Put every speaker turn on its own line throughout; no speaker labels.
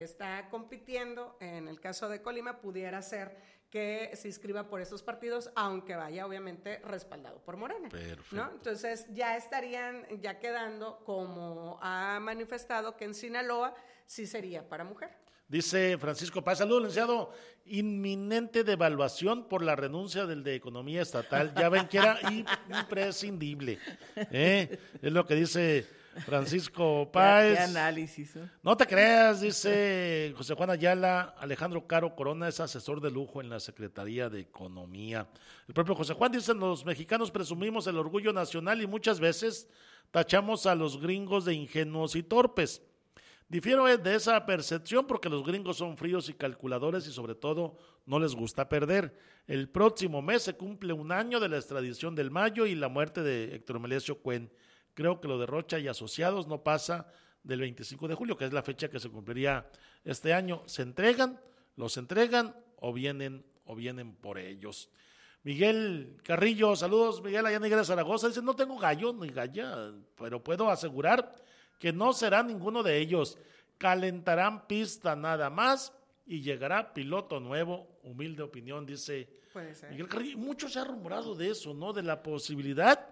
está compitiendo, en el caso de Colima, pudiera ser que se inscriba por esos partidos, aunque vaya obviamente respaldado por Morena.
Perfecto.
¿No? Entonces ya estarían ya quedando, como ha manifestado, que en Sinaloa sí sería para mujer.
Dice Francisco Paz, saludos, licenciado, inminente devaluación por la renuncia del de Economía Estatal, ya ven que era imprescindible, es lo que dice Francisco Páez.
¿Qué análisis?
No te creas, dice José Juan Ayala, Alejandro Caro Corona es asesor de lujo en la Secretaría de Economía. El propio José Juan dice, los mexicanos presumimos el orgullo nacional y muchas veces tachamos a los gringos de ingenuos y torpes. Difiero de esa percepción porque los gringos son fríos y calculadores y sobre todo no les gusta perder. El próximo mes se cumple 1 año de la extradición del Mayo y la muerte de Héctor Melesio Cuen. Creo que lo de Rocha y asociados no pasa del 25 de julio, que es la fecha que se cumpliría este año. Los entregan o vienen por ellos. Miguel Carrillo, saludos Miguel, allá en Iglesia Zaragoza, dice, no tengo gallo ni galla, pero puedo asegurar que no será ninguno de ellos, calentarán pista nada más y llegará piloto nuevo, humilde opinión, dice Miguel Carrillo. Mucho se ha rumorado de eso, ¿no? De la posibilidad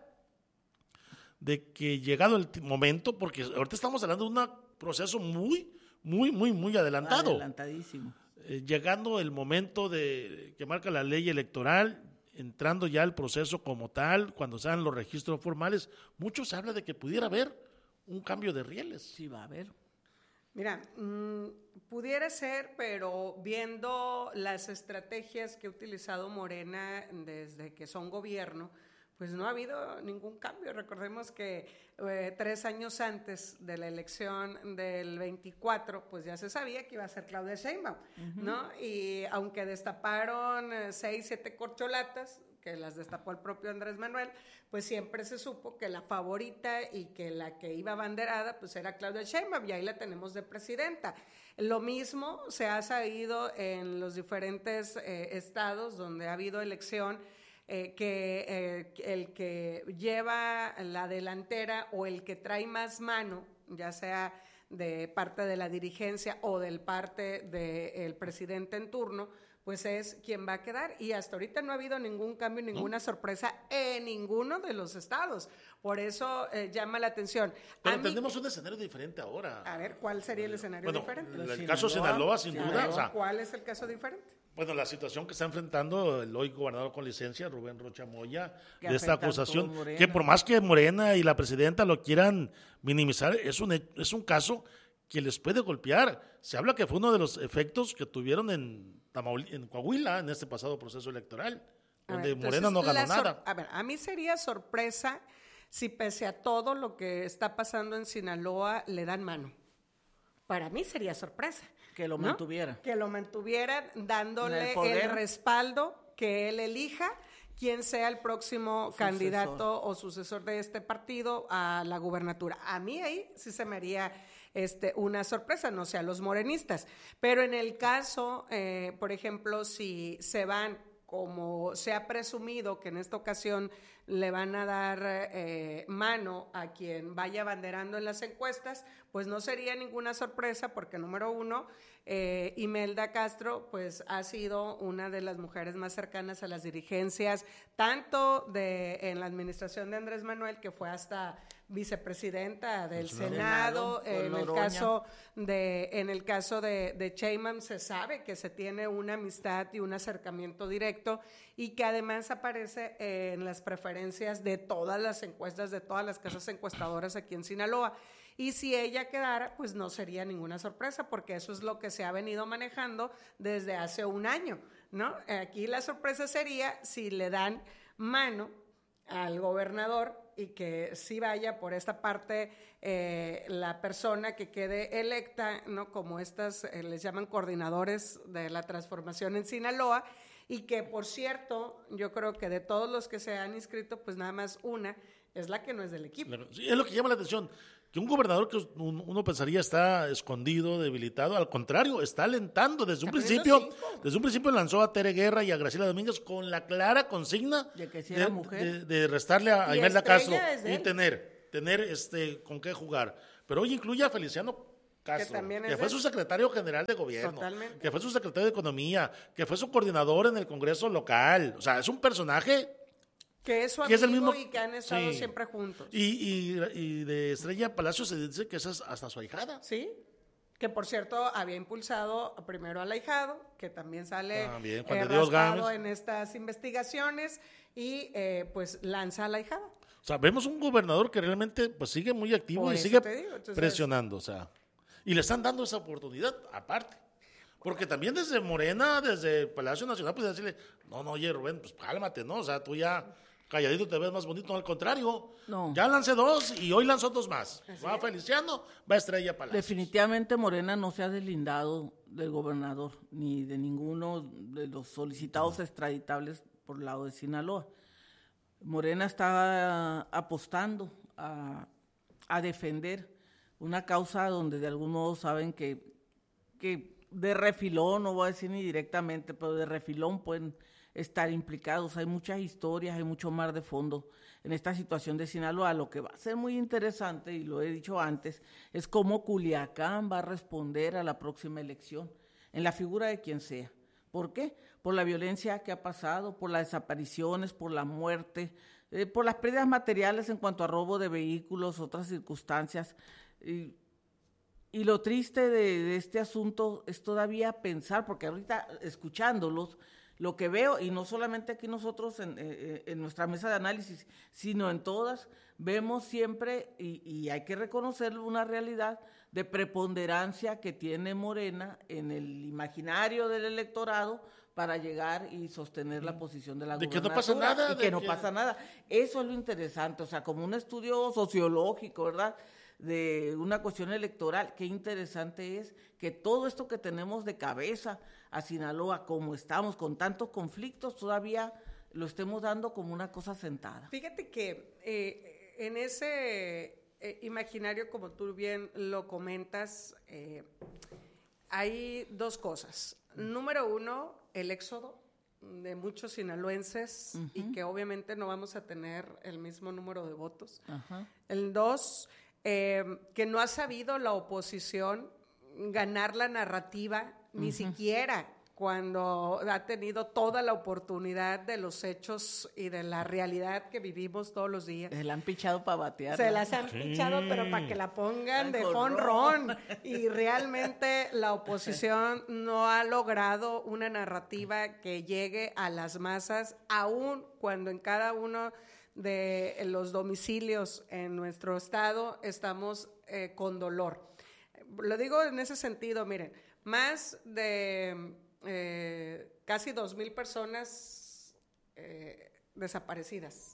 de que llegado el momento, porque ahorita estamos hablando de un proceso muy adelantado.
Adelantadísimo.
Llegando el momento de que marca la ley electoral, entrando ya el proceso como tal, cuando sean los registros formales, mucho se habla de que pudiera haber un cambio de rieles.
Sí, va a haber.
Mira, pudiera ser, pero viendo las estrategias que ha utilizado Morena desde que son gobierno, pues no ha habido ningún cambio. Recordemos que 3 años antes de la elección del 24, pues ya se sabía que iba a ser Claudia Sheinbaum, ¿no? Y aunque destaparon 6, 7 corcholatas, que las destapó el propio Andrés Manuel, pues siempre se supo que la favorita y que la que iba abanderada pues era Claudia Sheinbaum, y ahí la tenemos de presidenta. Lo mismo se ha sabido en los diferentes estados donde ha habido elección, que el que lleva la delantera o el que trae más mano, ya sea de parte de la dirigencia o del parte del presidente en turno, pues es quien va a quedar, y hasta ahorita no ha habido ningún cambio, ninguna sorpresa en ninguno de los estados. Por eso llama la atención.
Pero tenemos un escenario diferente ahora.
A ver, ¿cuál sería el escenario diferente?
El caso Sinaloa, sin duda.
O sea, ¿cuál es el caso diferente?
Bueno, la situación que está enfrentando el hoy gobernador con licencia, Rubén Rocha Moya, de esta acusación, que por más que Morena y la presidenta lo quieran minimizar, es un caso que les puede golpear. Se habla que fue uno de los efectos que tuvieron en Coahuila en este pasado proceso electoral, donde Morena no ganó nada.
A ver, a mí sería sorpresa si pese a todo lo que está pasando en Sinaloa le dan mano. Para mí sería sorpresa.
Que lo mantuviera.
¿No? Que lo mantuvieran dándole el respaldo que él elija quién sea el próximo candidato o sucesor de este partido a la gubernatura. A mí ahí sí se me haría una sorpresa, no sé, a los morenistas. Pero en el caso, por ejemplo, si se van, como se ha presumido que en esta ocasión le van a dar mano a quien vaya abanderando en las encuestas, pues no sería ninguna sorpresa porque, número uno, Imelda Castro pues ha sido una de las mujeres más cercanas a las dirigencias, tanto en la administración de Andrés Manuel, que fue hasta vicepresidenta del Senado, en el caso de Sheinbaum se sabe que se tiene una amistad y un acercamiento directo, y que además aparece en las preferencias de todas las encuestas, de todas las casas encuestadoras aquí en Sinaloa. Y si ella quedara, pues no sería ninguna sorpresa, porque eso es lo que se ha venido manejando desde hace 1 año, ¿no? Aquí la sorpresa sería si le dan mano al gobernador y que sí vaya por esta parte la persona que quede electa, ¿no? Como estas les llaman coordinadores de la transformación en Sinaloa, y que, por cierto, yo creo que de todos los que se han inscrito, pues nada más una es la que no es del equipo.
Sí, es lo que llama la atención, que un gobernador que uno pensaría está escondido, debilitado, al contrario, está alentando desde un principio lanzó a Tere Guerra y a Graciela Domínguez con la clara consigna
de que si era mujer,
de restarle a Imelda Castro y tener con qué jugar. Pero hoy incluye a Feliciano Castro, que fue su secretario general de gobierno,
Totalmente.
que fue su secretario de economía, que fue su coordinador en el Congreso local. O sea, es un personaje
que es su amigo, es el mismo, y que han estado siempre juntos.
Y de Estrella Palacio se dice que esa es hasta su ahijada.
Sí, que por cierto había impulsado primero al ahijado, que también sale raspado en estas investigaciones, y pues lanza al ahijado.
O sea, vemos un gobernador que realmente pues sigue muy activo por y sigue presionando, o sea, y le están dando esa oportunidad aparte. Porque también desde Morena, desde Palacio Nacional, pues decirle, no, oye Rubén, pues cálmate, ¿no? O sea, tú ya calladito te ves más bonito, no, al contrario. No. Ya lancé 2 y hoy lanzó 2 más. Así va Feliciano, va Estrella Palacio.
Definitivamente Morena no se ha deslindado del gobernador, ni de ninguno de los solicitados extraditables por el lado de Sinaloa. Morena está apostando a defender una causa donde de algún modo saben que de refilón, no voy a decir ni directamente, pero de refilón pueden estar implicados. Hay muchas historias, hay mucho mar de fondo en esta situación de Sinaloa. Lo que va a ser muy interesante, y lo he dicho antes, es cómo Culiacán va a responder a la próxima elección, en la figura de quien sea. ¿Por qué? Por la violencia que ha pasado, por las desapariciones, por la muerte, por las pérdidas materiales en cuanto a robo de vehículos, otras circunstancias. Y lo triste de este asunto es todavía pensar, porque ahorita escuchándolos, lo que veo, y no solamente aquí nosotros en nuestra mesa de análisis, sino en todas, vemos siempre, y hay que reconocer una realidad de preponderancia que tiene Morena en el imaginario del electorado para llegar y sostener la posición de la gubernatura.
Que no pasa nada.
Y que no pasa nada. Eso es lo interesante, o sea, como un estudio sociológico, ¿verdad?, de una cuestión electoral. Qué interesante es que todo esto que tenemos de cabeza a Sinaloa, como estamos con tantos conflictos, todavía lo estemos dando como una cosa sentada.
Fíjate que en ese imaginario, como tú bien lo comentas, hay 2 cosas. Número 1, el éxodo de muchos sinaloenses, y que obviamente no vamos a tener el mismo número de votos. El 2, que no ha sabido la oposición ganar la narrativa, ni siquiera cuando ha tenido toda la oportunidad de los hechos y de la realidad que vivimos todos los días.
Se la han pichado para batear.
Se las han pichado, pero para que la pongan de jonrón. Y realmente la oposición no ha logrado una narrativa que llegue a las masas, aun cuando en cada uno de los domicilios en nuestro estado estamos con dolor. Lo digo en ese sentido, miren, más de casi 2,000 personas desaparecidas,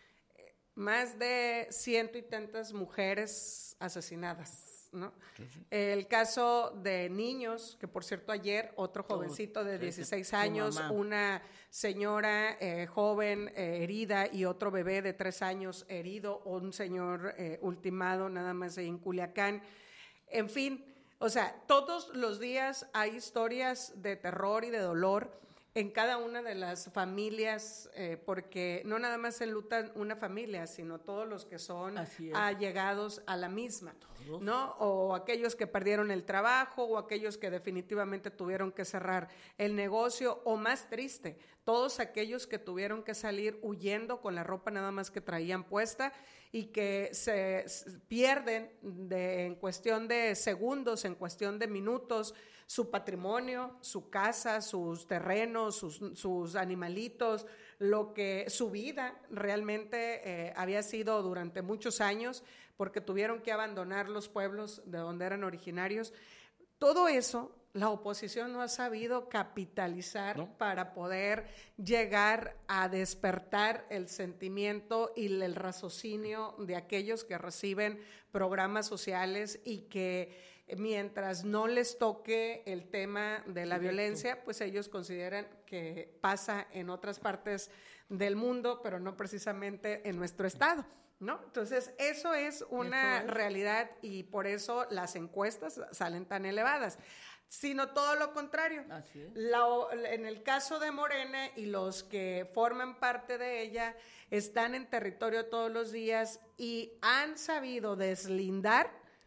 más de 100 y tantas mujeres asesinadas, ¿no? Sí. El caso de niños, que por cierto ayer otro jovencito de 16 años, una señora joven herida y otro bebé de 3 años herido, un señor ultimado nada más en Culiacán. En fin, o sea, todos los días hay historias de terror y de dolor en cada una de las familias, porque no nada más se enlutan una familia, sino todos los que son allegados a la misma, ¿no? O aquellos que perdieron el trabajo, o aquellos que definitivamente tuvieron que cerrar el negocio, o más triste, todos aquellos que tuvieron que salir huyendo con la ropa nada más que traían puesta y que se pierden en cuestión de segundos, en cuestión de minutos, su patrimonio, su casa, sus terrenos, sus animalitos, su vida realmente había sido durante muchos años, porque tuvieron que abandonar los pueblos de donde eran originarios. Todo eso la oposición no ha sabido capitalizar para poder llegar a despertar el sentimiento y el raciocinio de aquellos que reciben programas sociales y que mientras no les toque el tema de la violencia, pues ellos consideran que pasa en otras partes del mundo, pero no precisamente en nuestro estado, ¿no? Entonces, eso es una realidad, y por eso las encuestas salen tan elevadas. Sino todo lo contrario.
Así es.
En el caso de Morena y los que forman parte de ella están en territorio todos los días y han sabido deslindar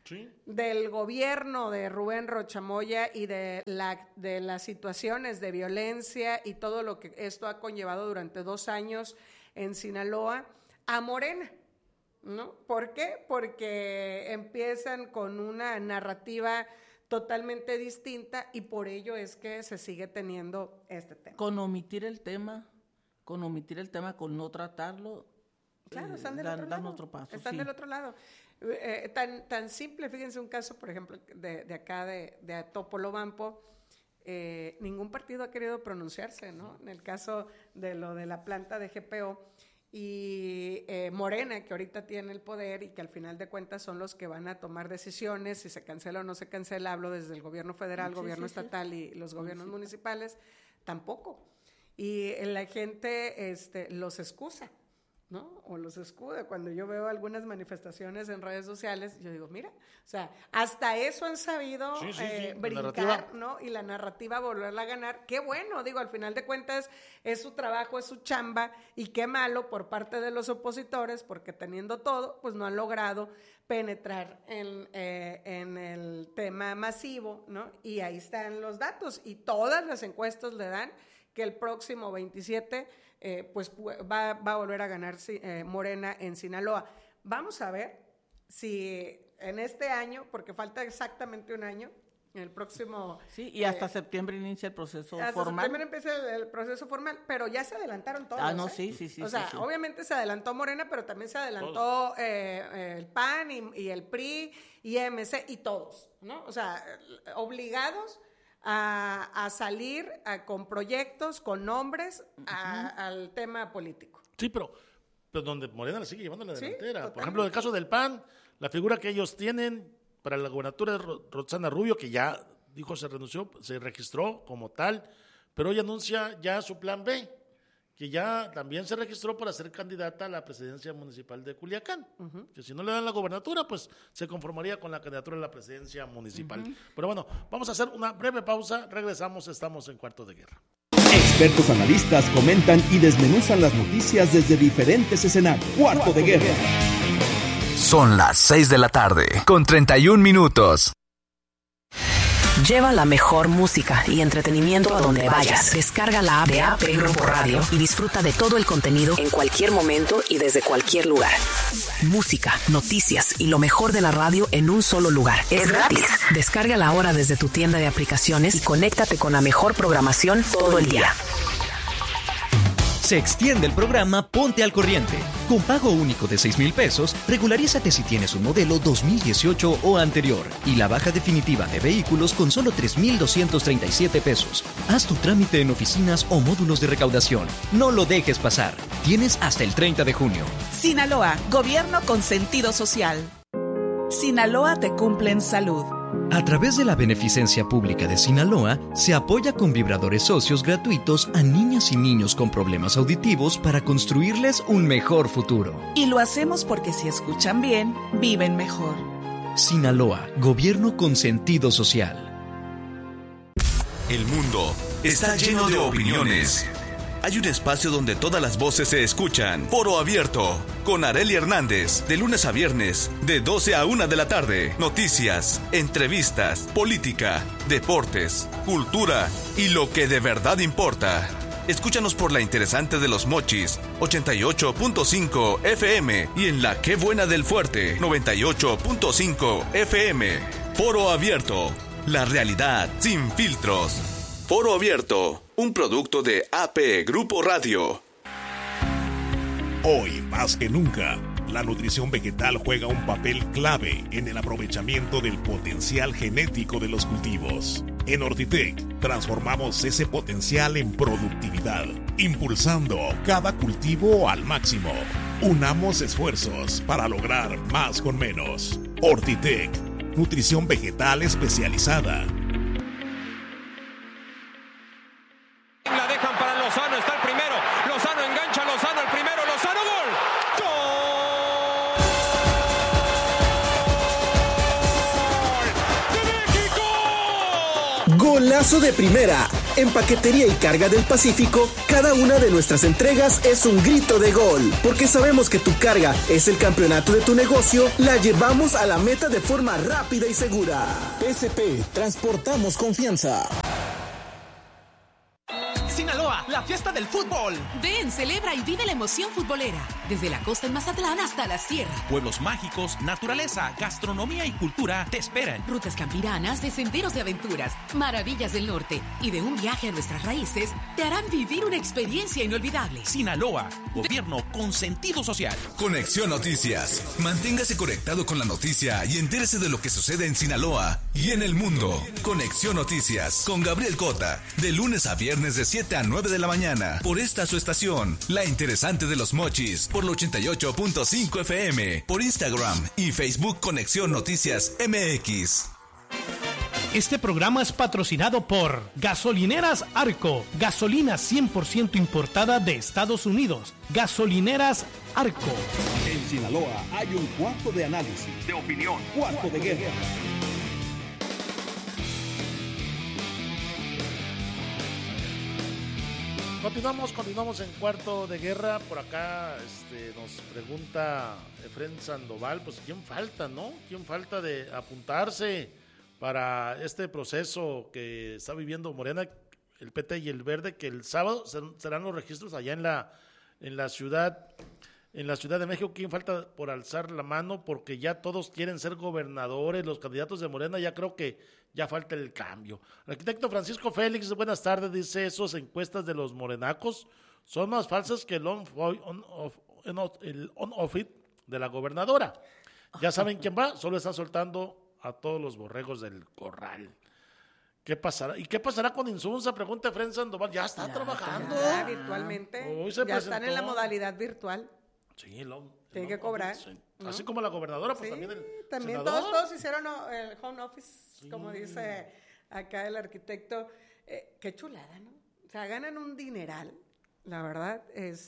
del gobierno de Rubén Rocha Moya y de las situaciones de violencia y todo lo que esto ha conllevado durante 2 años en Sinaloa a Morena, ¿no? ¿Por qué? Porque empiezan con una narrativa totalmente distinta y por ello es que se sigue teniendo este tema.
Con omitir el tema, con no tratarlo,
claro, están del otro lado.
Otro paso,
están del otro lado. Tan simple, fíjense un caso, por ejemplo, de acá de Topolobampo, ningún partido ha querido pronunciarse, ¿no? En el caso de lo de la planta de GPO, y Morena, que ahorita tiene el poder y que al final de cuentas son los que van a tomar decisiones, si se cancela o no se cancela, hablo desde el gobierno federal, gobierno estatal y los gobiernos municipales, tampoco. Y la gente los excusa, ¿no? O los escuda. Cuando yo veo algunas manifestaciones en redes sociales, yo digo, mira, o sea, hasta eso han sabido brincar, ¿no? Y la narrativa volverla a ganar. Qué bueno, digo, al final de cuentas es su trabajo, es su chamba, y qué malo por parte de los opositores, porque teniendo todo, pues no han logrado penetrar en el tema masivo, ¿no? Y ahí están los datos, y todas las encuestas le dan que el próximo 27 pues va a volver a ganar Morena en Sinaloa. Vamos a ver si en este año, porque falta exactamente un año, el próximo...
Sí, y hasta septiembre inicia el proceso formal. Hasta
septiembre empieza el proceso formal, pero ya se adelantaron todos.
Sí.
O sea, obviamente se adelantó Morena, pero también se adelantó el PAN y el PRI y MC y todos, ¿no? O sea, obligados a salir con proyectos, con nombres al tema político.
Sí, pero donde Morena le sigue llevando la delantera. Por ejemplo, en el caso del PAN, la figura que ellos tienen para la gobernatura es Roxana Rubio, que ya dijo se renunció, se registró como tal, pero hoy anuncia ya su plan B, que ya también se registró para ser candidata a la presidencia municipal de Culiacán, que si no le dan la gobernatura, pues se conformaría con la candidatura a la presidencia municipal. Pero bueno, vamos a hacer una breve pausa, regresamos, estamos en Cuarto de Guerra.
Expertos analistas comentan y desmenuzan las noticias desde diferentes escenarios. Cuarto de Guerra.
Son las 6 de la tarde, con 31 minutos.
Lleva la mejor música y entretenimiento a donde vayas. Descarga la app de AP Grupo Radio y disfruta de todo el contenido en cualquier momento y desde cualquier lugar. Música, noticias y lo mejor de la radio en un solo lugar. Es gratis. Descárgala ahora desde tu tienda de aplicaciones y conéctate con la mejor programación todo el día.
Se extiende el programa Ponte al Corriente. Con pago único de 6,000 pesos, regularízate si tienes un modelo 2018 o anterior y la baja definitiva de vehículos con solo 3,237 pesos. Haz tu trámite en oficinas o módulos de recaudación. No lo dejes pasar. Tienes hasta el 30 de junio.
Sinaloa, gobierno con sentido social. Sinaloa te cumple en salud.
A través de la Beneficencia Pública de Sinaloa, se apoya con vibradores socios gratuitos a niñas y niños con problemas auditivos para construirles un mejor futuro.
Y lo hacemos porque si escuchan bien, viven mejor.
Sinaloa, gobierno con sentido social.
El mundo está lleno de opiniones. Hay un espacio donde todas las voces se escuchan. Foro Abierto, con Arely Hernández, de lunes a viernes, de 12 a 1 de la tarde. Noticias, entrevistas, política, deportes, cultura y lo que de verdad importa. Escúchanos por la interesante de Los Mochis, 88.5 FM, y en la Qué Buena del Fuerte, 98.5 FM. Foro Abierto, la realidad sin filtros. Foro Abierto, un producto de AP Grupo Radio.
Hoy, más que nunca, la nutrición vegetal juega un papel clave en el aprovechamiento del potencial genético de los cultivos. En Ortitec, transformamos ese potencial en productividad, impulsando cada cultivo al máximo. Unamos esfuerzos para lograr más con menos. Ortitec, nutrición vegetal especializada.
La dejan para Lozano, está el primero. Lozano engancha, Lozano el primero, Lozano, ¡gol! ¡Gol de México!
Golazo de primera,
En Paquetería y Carga del Pacífico, cada una de nuestras entregas es un grito de gol. Porque sabemos que tu carga es el campeonato de tu negocio, la llevamos a la meta de forma rápida y segura. PSP, transportamos confianza.
Sinaloa, la fiesta del fútbol.
Ven, celebra y vive la emoción futbolera. Desde la costa en Mazatlán hasta la sierra.
Pueblos mágicos, naturaleza, gastronomía y cultura te esperan.
Rutas campiranas de senderos de aventuras, maravillas del norte y de un viaje a nuestras raíces te harán vivir una experiencia inolvidable.
Sinaloa, gobierno con sentido social.
Conexión Noticias. Manténgase conectado con la noticia y entérese de lo que sucede en Sinaloa y en el mundo. Conexión Noticias con Gabriel Cota, de lunes a viernes de 7 a 9 de la mañana, por esta su estación, La Interesante de los Mochis, por el 88.5 FM, por Instagram y Facebook Conexión Noticias MX.
Este programa es patrocinado por Gasolineras Arco, gasolina 100% importada de Estados Unidos. Gasolineras Arco.
En Sinaloa hay un cuarto de análisis, de opinión, cuarto de guerra.
Continuamos en Cuarto de Guerra. Por acá nos pregunta Efren Sandoval, pues ¿quién falta, no? ¿Quién falta de apuntarse para este proceso que está viviendo Morena, el PT y el Verde, que el sábado serán los registros allá en la Ciudad de México? ¿Quién falta por alzar la mano? Porque ya todos quieren ser gobernadores, los candidatos de Morena, ya creo que ya falta el cambio. El arquitecto Francisco Félix, buenas tardes, dice, esas encuestas de los morenacos son más falsas que el on-off-it de la gobernadora. Ya saben quién va, solo está soltando a todos los borregos del corral. ¿Qué pasará? ¿Y qué pasará con Insunza? Pregunta Efren Sandoval. Ya está trabajando.
Ya, virtualmente. Ya están en la modalidad virtual.
Sí,
tiene que cobrar.
Sí. ¿No? Así como la gobernadora, pues
sí,
también
todos hicieron el home office, sí, como dice acá el arquitecto. Qué chulada, ¿no? O sea, ganan un dineral, la verdad.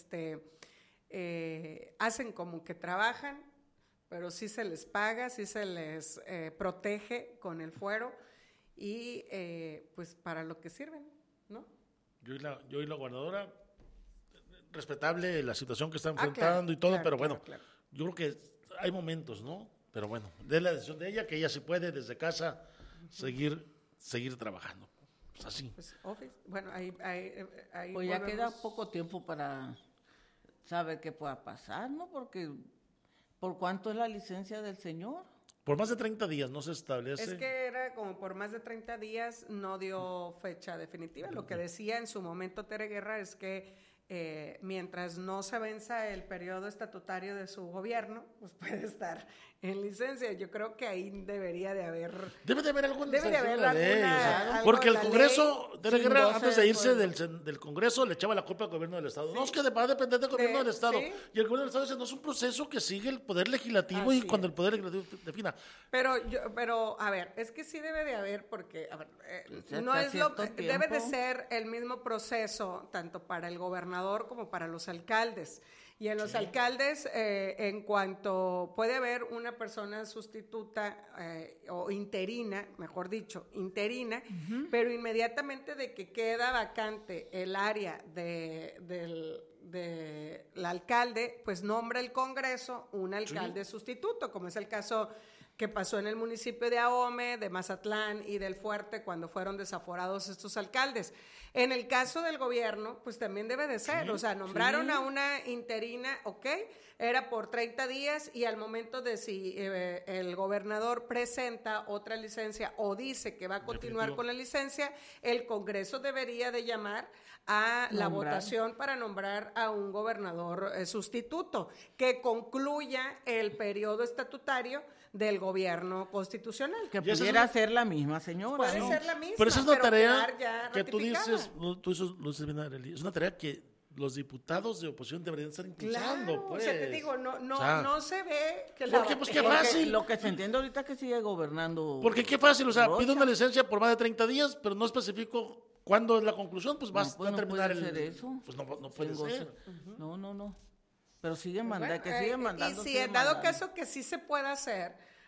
Hacen como que trabajan, pero sí se les paga, sí se les protege con el fuero y pues para lo que sirven, ¿no?
Yo y la gobernadora, respetable la situación que está enfrentando, claro, y todo, claro, pero bueno, claro. Yo creo que hay momentos, ¿no? Pero bueno, de la decisión de ella, que ella sí puede desde casa seguir trabajando. Pues así.
Pues, bueno, ahí
pues ya queda poco tiempo para saber qué pueda pasar, ¿no? Porque ¿por cuánto es la licencia del señor?
Por más de 30 días no se establece.
Es que era como por más de 30 días, no dio fecha definitiva. Lo que decía en su momento Tere Guerra es que mientras no se venza el periodo estatutario de su gobierno, pues puede estar en licencia. Yo creo que ahí debería de haber
algo en
la ley,
porque el Congreso, Tere Guerra, antes de irse del Congreso, le echaba la culpa al gobierno del Estado. Sí. No, es que va a depender del gobierno del Estado. Sí. Y el gobierno del Estado dice, no, es un proceso que sigue el Poder Legislativo. Así y cuando el Poder Legislativo defina.
Pero, a ver, es que sí debe de haber, porque, a ver, no es debe de ser el mismo proceso, tanto para el gobernador como para los alcaldes. Y en los alcaldes, en cuanto puede haber una persona sustituta o interina, mejor dicho, pero inmediatamente de que queda vacante el área del alcalde, pues nombra el Congreso un alcalde sustituto, como es el caso que pasó en el municipio de Ahome, de Mazatlán y del Fuerte cuando fueron desaforados estos alcaldes. En el caso del gobierno, pues también debe de ser, o sea, nombraron a una interina, era por 30 días y al momento de si el gobernador presenta otra licencia o dice que va a continuar con la licencia, el Congreso debería de llamar a la votación para nombrar a un gobernador sustituto que concluya el periodo estatutario del gobierno constitucional.
Que pudiera ser la misma señora.
Puede ser la misma,
pero esa es una tarea que tú dices bien, Arely, es una tarea que los diputados de oposición deberían estar impulsando.
Claro,
pues.
O sea, te digo, no se ve que
la... Porque, pues, qué fácil.
Lo que se entiende ahorita es que sigue gobernando...
Porque qué fácil, o sea, pido una licencia por más de 30 días, pero no especifico cuándo es la conclusión, pues va a terminar el...
eso.
Pues no puede ser.
No. Pero siguen mandando.
Y si en dado caso que sí se pueda hacer,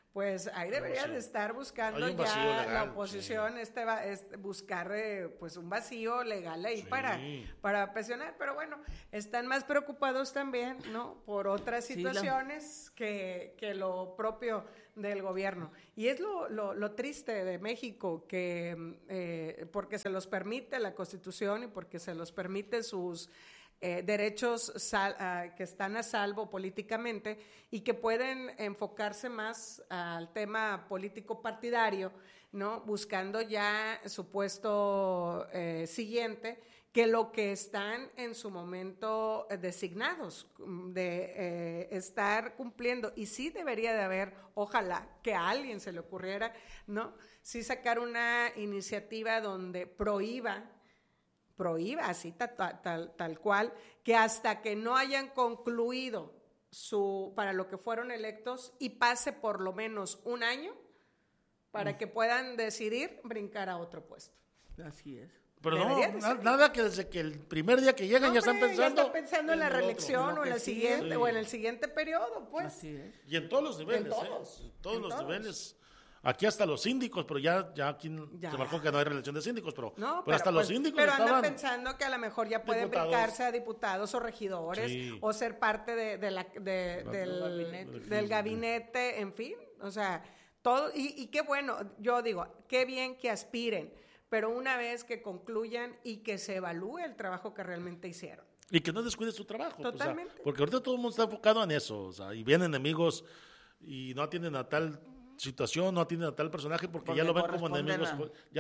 pues ahí debería de estar buscando ya legal, la oposición, buscar pues un vacío legal ahí para presionar, pero bueno, están más preocupados también, ¿no? Por otras situaciones que lo propio del gobierno. Y es lo triste de México, que porque se los permite la Constitución y porque se los permite sus derechos que están a salvo políticamente y que pueden enfocarse más al tema político partidario, ¿no? Buscando ya su puesto siguiente, que lo que están en su momento designados de estar cumpliendo. Y sí debería de haber, ojalá que a alguien se le ocurriera, ¿no? Sí sacar una iniciativa donde prohíba así tal cual, que hasta que no hayan concluido para lo que fueron electos y pase por lo menos un año para que puedan decidir brincar a otro puesto.
Así es.
Pero nada que desde que el primer día que llegan ya están pensando
en la reelección o en el siguiente o en el siguiente periodo, pues.
Así es.
Y en todos los niveles, en todos los niveles. Aquí hasta los síndicos, pero ya aquí se marcó que no hay reelección de síndicos, pero hasta los síndicos
pero andan pensando que a lo mejor ya pueden brincarse a diputados o regidores o ser parte del gabinete, en fin, o sea, todo, y qué bueno, yo digo, qué bien que aspiren, pero una vez que concluyan y que se evalúe el trabajo que realmente hicieron.
Y que no descuide su trabajo.
Totalmente.
Porque ahorita todo el mundo está enfocado en eso, o sea, y vienen enemigos y no atienden a tal situación, no atienden a tal personaje porque ya lo ven como enemigos,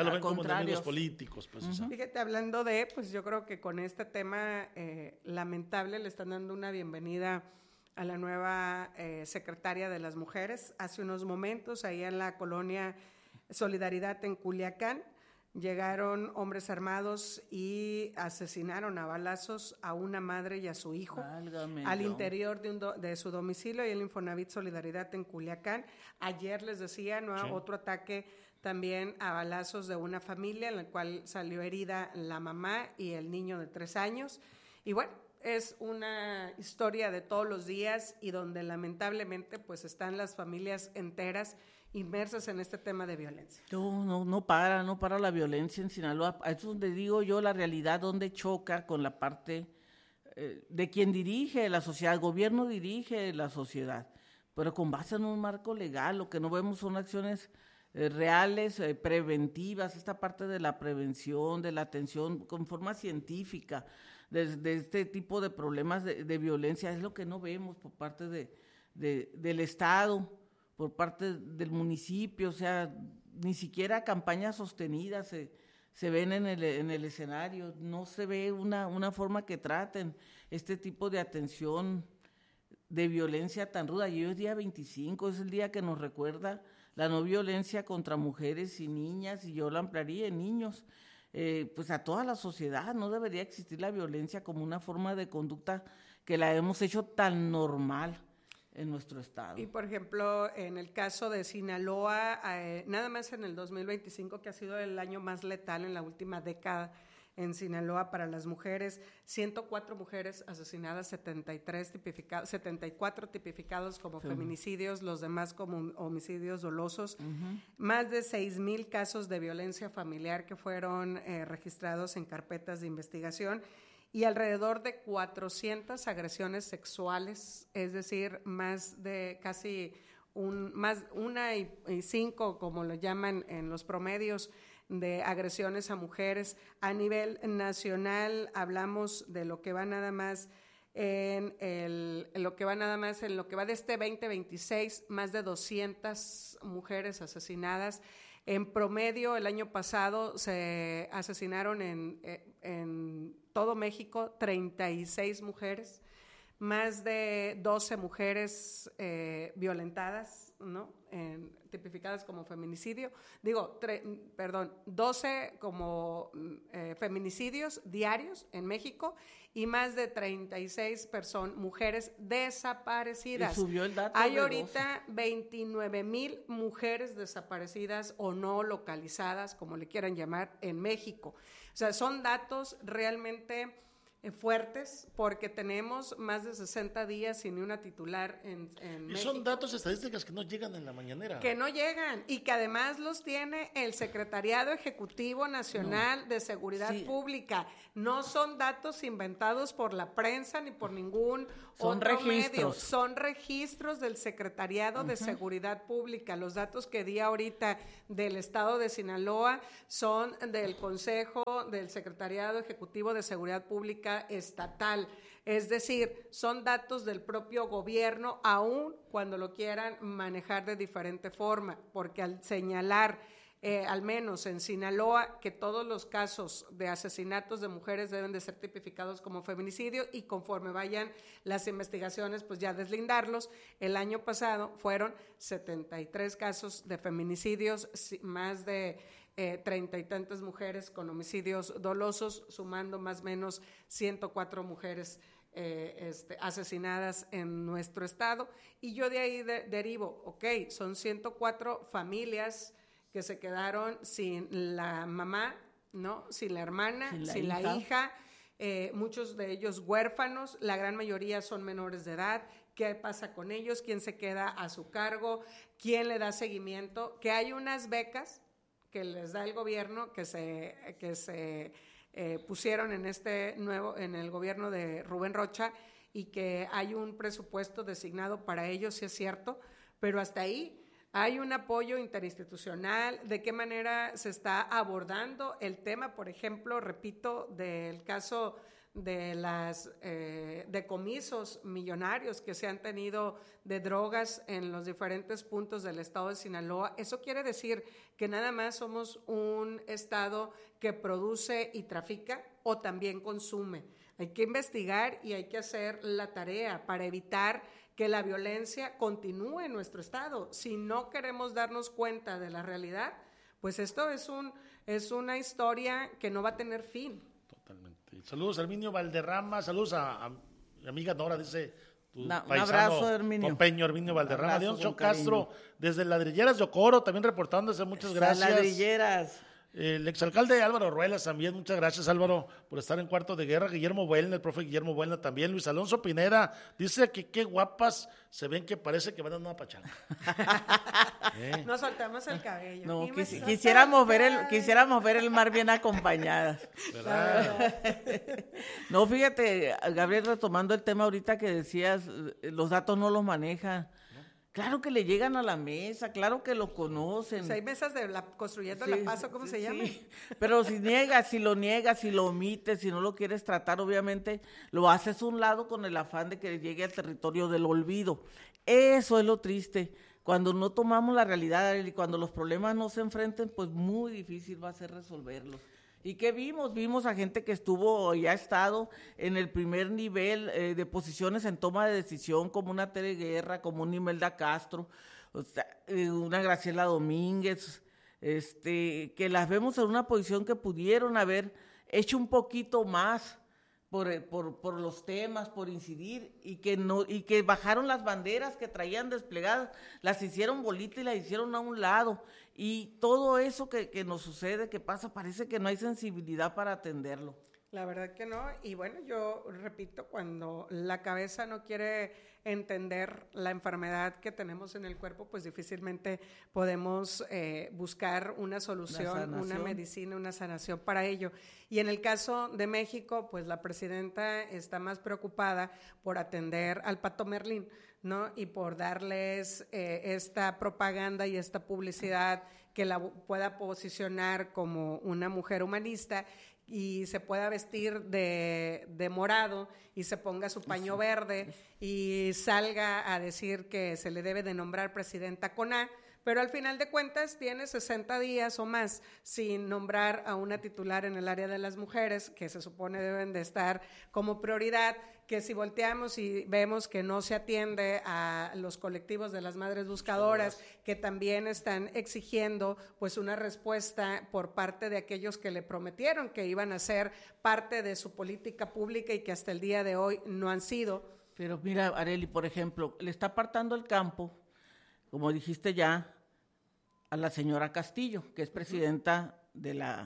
políticos. Pues,
Fíjate, hablando pues yo creo que con este tema lamentable le están dando una bienvenida a la nueva secretaria de las mujeres. Hace unos momentos, ahí en la colonia Solidaridad en Culiacán, llegaron hombres armados y asesinaron a balazos a una madre y a su hijo al interior de su domicilio y el Infonavit Solidaridad en Culiacán. Ayer les decía, otro ataque también a balazos de una familia en la cual salió herida la mamá y el niño de 3 años. Y bueno, es una historia de todos los días y donde lamentablemente pues están las familias enteras inmersas en este tema de violencia.
No para la violencia en Sinaloa. Eso es donde digo yo la realidad, donde choca con la parte de quien dirige la sociedad. El gobierno dirige la sociedad, pero con base en un marco legal. Lo que no vemos son acciones reales, preventivas, esta parte de la prevención, de la atención con forma científica de este tipo de problemas de violencia. Es lo que no vemos por parte del Estado, por parte del municipio. O sea, ni siquiera campañas sostenidas se ven en el escenario. No se ve una forma que traten este tipo de atención de violencia tan ruda. Y hoy es día 25, es el día que nos recuerda la no violencia contra mujeres y niñas, y yo la ampliaría en niños. Pues a toda la sociedad no debería existir la violencia como una forma de conducta que la hemos hecho tan normal en nuestro estado.
Y por ejemplo, en el caso de Sinaloa, nada más en el 2025, que ha sido el año más letal en la última década en Sinaloa para las mujeres, 104 mujeres asesinadas, 74 tipificados como feminicidios, los demás como homicidios dolosos, más de 6,000 casos de violencia familiar que fueron registrados en carpetas de investigación, y alrededor de 400 agresiones sexuales, es decir, más de casi más 1.5, como lo llaman en los promedios, de agresiones a mujeres. A nivel nacional hablamos de lo que va nada más en lo que va de este 2026, más de 200 mujeres asesinadas. En promedio, el año pasado se asesinaron en todo México 36 mujeres, más de 12 mujeres violentadas, ¿no? Tipificadas como feminicidio. 12 como feminicidios diarios en México, y más de 36 mujeres desaparecidas.
Y subió el dato.
Hay ahorita 29,000 mujeres desaparecidas o no localizadas, como le quieran llamar, en México. O sea, son datos realmente fuertes, porque tenemos más de 60 días sin ni una titular en México.
Y son datos estadísticas que no llegan en la mañanera.
Que no llegan, y que además los tiene el Secretariado Ejecutivo Nacional de Seguridad Pública. No son datos inventados por la prensa ni por ningún otro medio. Son registros del Secretariado de Seguridad Pública. Los datos que di ahorita del estado de Sinaloa son del Consejo del Secretariado Ejecutivo de Seguridad Pública estatal, es decir, son datos del propio gobierno, aun cuando lo quieran manejar de diferente forma, porque al señalar, al menos en Sinaloa, que todos los casos de asesinatos de mujeres deben de ser tipificados como feminicidio, y conforme vayan las investigaciones, pues ya deslindarlos. El año pasado fueron 73 casos de feminicidios, más de 30 y tantas mujeres con homicidios dolosos, sumando más o menos 104 mujeres asesinadas en nuestro estado. Y yo de ahí derivo, son 104 familias que se quedaron sin la mamá, ¿no? Sin la hermana, sin la hija, muchos de ellos huérfanos, la gran mayoría son menores de edad. ¿Qué pasa con ellos? ¿Quién se queda a su cargo? ¿Quién le da seguimiento? Que hay unas becas que les da el gobierno, que se pusieron en en el gobierno de Rubén Rocha, y que hay un presupuesto designado para ellos, sí es cierto, pero hasta ahí. Hay un apoyo interinstitucional. ¿De qué manera se está abordando el tema, por ejemplo, repito, del caso de las decomisos millonarios que se han tenido de drogas en los diferentes puntos del estado de Sinaloa? Eso quiere decir que nada más somos un estado que produce y trafica, o también consume. Hay que investigar y hay que hacer la tarea para evitar que la violencia continúe en nuestro estado. Si no queremos darnos cuenta de la realidad, pues esto es una historia que no va a tener fin.
Totalmente. Saludos a Herminio Valderrama, saludos a mi amiga Nora, dice tu
un abrazo, Herminio.
Pompeño Herminio Valderrama. Leoncio Castro, desde Ladrilleras de Ocoro, también reportándose, muchas gracias.
Ladrilleras.
El exalcalde Álvaro Ruelas también, muchas gracias Álvaro por estar en Cuarto de Guerra. Guillermo Buelna, el profe Guillermo Buelna también. Luis Alonso Pineda dice que qué guapas se ven, que parece que van a una pachanga.
Nos soltamos el cabello.
No, quisiéramos ver el mar bien acompañadas. No, fíjate, Gabriel, retomando el tema ahorita que decías, los datos no los maneja. Claro que le llegan a la mesa, claro que lo conocen.
Pues hay mesas de construyendo la paz, ¿o cómo se llama?
Pero si lo niegas, si lo omites, si no lo quieres tratar, obviamente lo haces a un lado con el afán de que llegue al territorio del olvido. Eso es lo triste. Cuando no tomamos la realidad y cuando los problemas no se enfrenten, pues muy difícil va a ser resolverlos. ¿Y qué vimos? Vimos a gente que estuvo y ha estado en el primer nivel de posiciones en toma de decisión, como una Tere Guerra, como una Imelda Castro, o sea, una Graciela Domínguez, que las vemos en una posición que pudieron haber hecho un poquito más por los temas, por incidir, y que bajaron las banderas que traían desplegadas, las hicieron bolita y las hicieron a un lado. Y todo eso que nos sucede, que pasa, parece que no hay sensibilidad para atenderlo.
La verdad que no, y bueno, yo repito, cuando la cabeza no quiere entender la enfermedad que tenemos en el cuerpo, pues difícilmente podemos buscar una solución, una medicina, una sanación para ello. Y en el caso de México, pues la presidenta está más preocupada por atender al Pato Merlín, ¿no? Y por darles esta propaganda y esta publicidad que la pueda posicionar como una mujer humanista, y se pueda vestir de morado y se ponga su paño verde y salga a decir que se le debe de nombrar presidenta con A, pero al final de cuentas tiene 60 días o más sin nombrar a una titular en el área de las mujeres, que se supone deben de estar como prioridad, que si volteamos y vemos que no se atiende a los colectivos de las madres buscadoras, que también están exigiendo pues una respuesta por parte de aquellos que le prometieron que iban a ser parte de su política pública y que hasta el día de hoy no han sido.
Pero mira, Arely, por ejemplo, le está apartando el campo, como dijiste ya, a la señora Castillo, que es presidenta de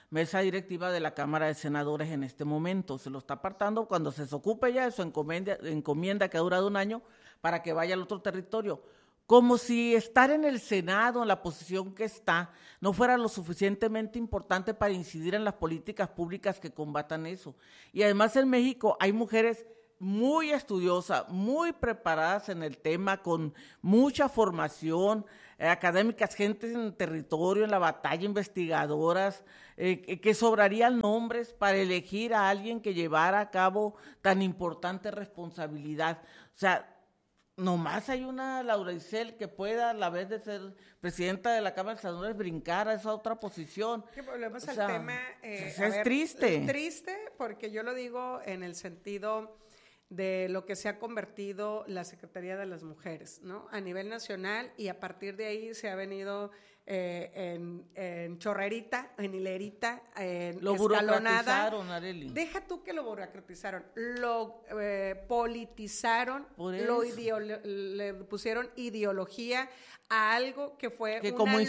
mesa directiva de la Cámara de Senadores en este momento. Se lo está apartando cuando se desocupe ya de su encomienda que ha durado un año para que vaya al otro territorio. Como si estar en el Senado, en la posición que está, no fuera lo suficientemente importante para incidir en las políticas públicas que combatan eso. Y además en México hay mujeres muy estudiosas, muy preparadas en el tema, con mucha formación, académicas, gente en el territorio, en la batalla, investigadoras, que sobrarían nombres para elegir a alguien que llevara a cabo tan importante responsabilidad. O sea, nomás hay una Laura Isel que pueda, a la vez de ser presidenta de la Cámara de Senadores, brincar a esa otra posición.
¿Qué volvemos al tema?
Es triste.
Es triste porque yo lo digo en el sentido de lo que se ha convertido la Secretaría de las Mujeres, ¿no? A nivel nacional, y a partir de ahí se ha venido en chorrerita, en hilerita, en
lo
escalonada.
Arely.
Deja tú que lo burocratizaron, lo politizaron, le pusieron ideología a algo que fue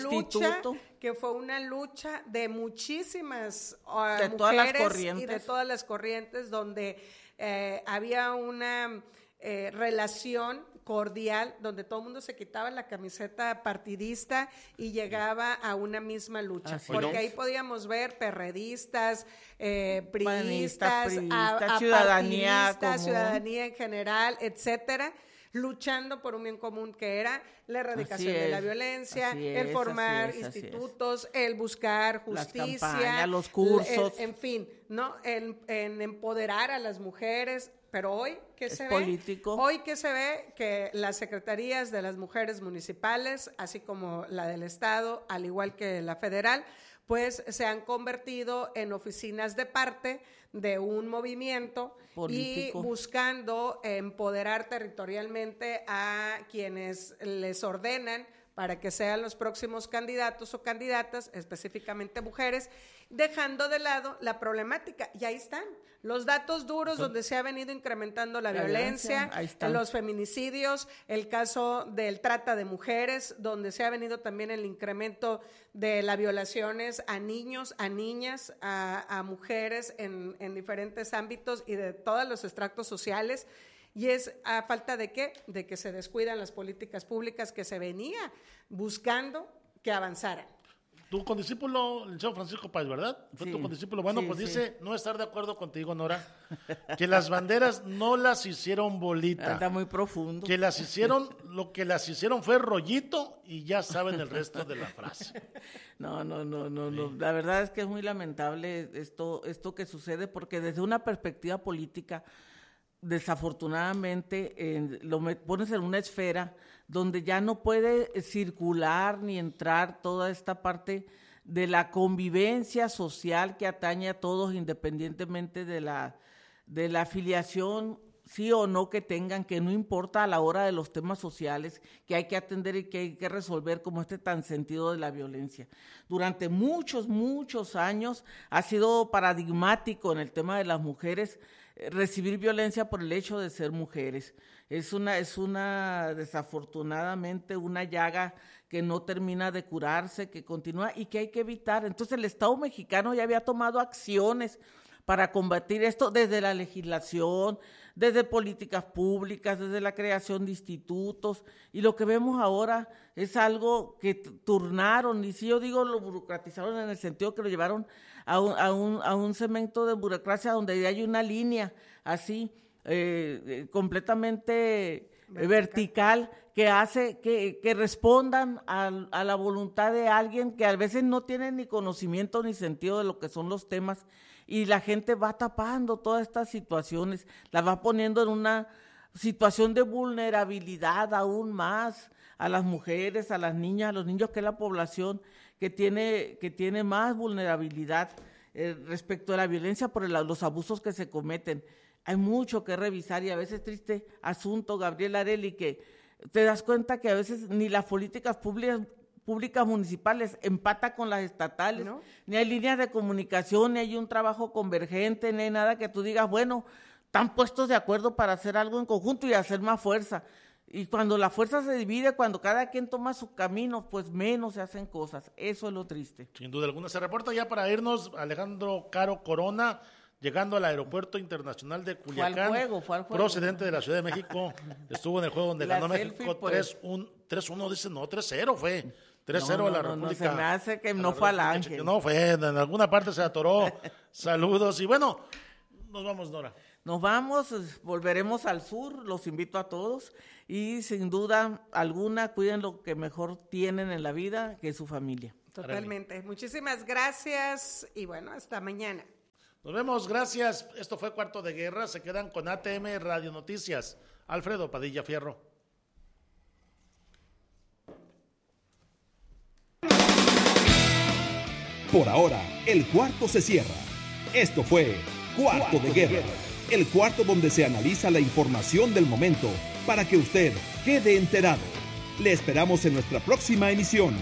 una lucha de muchísimas mujeres y de todas las corrientes, donde había una relación cordial, donde todo el mundo se quitaba la camiseta partidista y llegaba a una misma lucha. Porque ahí podíamos ver perredistas, priistas,
ciudadanía
en general, etcétera, luchando por un bien común que era la erradicación de la violencia, el formar institutos, el buscar justicia,
las campañas, los cursos,
en fin, ¿no? En empoderar a las mujeres. Pero hoy, ¿qué se ve?
Político.
Hoy, ¿qué se ve? Que las secretarías de las mujeres municipales, así como la del Estado, al igual que la federal, pues se han convertido en oficinas de parte de un movimiento político, y buscando empoderar territorialmente a quienes les ordenan para que sean los próximos candidatos o candidatas, específicamente mujeres, dejando de lado la problemática. Y ahí están los datos duros donde se ha venido incrementando la violencia, los feminicidios, el caso del trata de mujeres, donde se ha venido también el incremento de las violaciones a niños, a niñas, a mujeres en diferentes ámbitos y de todos los estratos sociales. Y es a falta de ¿qué? De que se descuidan las políticas públicas que se venía buscando que avanzaran.
Tu condiscípulo, el licenciado Francisco Páez, ¿verdad? Fue tu condiscípulo. Bueno, pues dice no estar de acuerdo contigo, Nora, que las banderas no las hicieron bolita.
Está muy profundo.
Que las hicieron, lo que las hicieron fue rollito y ya saben el resto de la frase.
No. La verdad es que es muy lamentable esto que sucede, porque desde una perspectiva política, desafortunadamente lo pones en una esfera donde ya no puede circular ni entrar toda esta parte de la convivencia social que atañe a todos, independientemente de la afiliación, sí o no que tengan, que no importa a la hora de los temas sociales que hay que atender y que hay que resolver, como tan sentido de la violencia. Durante muchos años ha sido paradigmático en el tema de las mujeres recibir violencia por el hecho de ser mujeres. Es una desafortunadamente una llaga que no termina de curarse, que continúa y que hay que evitar. Entonces el Estado mexicano ya había tomado acciones para combatir esto desde la legislación, desde políticas públicas, desde la creación de institutos, y lo que vemos ahora es algo que turnaron, y si yo digo lo burocratizaron en el sentido que lo llevaron a un segmento de burocracia donde hay una línea así, completamente vertical que hace que respondan a la voluntad de alguien que a veces no tiene ni conocimiento ni sentido de lo que son los temas, y la gente va tapando todas estas situaciones, las va poniendo en una situación de vulnerabilidad aún más a las mujeres, a las niñas, a los niños, que es la población que tiene más vulnerabilidad respecto a la violencia por los abusos que se cometen. Hay mucho que revisar, y a veces triste asunto, Gabriel Arely, que te das cuenta que a veces ni las políticas públicas municipales empata con las estatales, ¿no? Ni hay líneas de comunicación, ni hay un trabajo convergente, ni hay nada que tú digas, bueno, están puestos de acuerdo para hacer algo en conjunto y hacer más fuerza. Y cuando la fuerza se divide, cuando cada quien toma su camino, pues menos se hacen cosas. Eso es lo triste.
Sin duda alguna. Se reporta ya para irnos Alejandro Caro Corona, llegando al Aeropuerto Internacional de Culiacán.
Fue al juego.
Procedente de la Ciudad de México. Estuvo en el juego donde ganó México
pues.
3-1, dice, no, 3-0 fue. 3-0 a la República.
No, se me hace que no fue al Ángel.
No fue, en alguna parte se atoró. Saludos. Y bueno, nos vamos, Nora.
Nos vamos, volveremos al sur, los invito a todos y sin duda alguna cuiden lo que mejor tienen en la vida, que es su familia.
Totalmente. Muchísimas gracias y bueno, hasta mañana.
Nos vemos, gracias. Esto fue Cuarto de Guerra. Se quedan con ATM Radio Noticias. Alfredo Padilla Fierro.
Por ahora, el cuarto se cierra. Esto fue Cuarto de Guerra, el cuarto donde se analiza la información del momento para que usted quede enterado. Le esperamos en nuestra próxima emisión.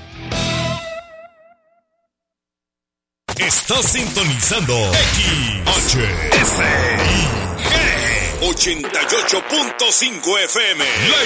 Estás sintonizando XHSIG 88.5 FM.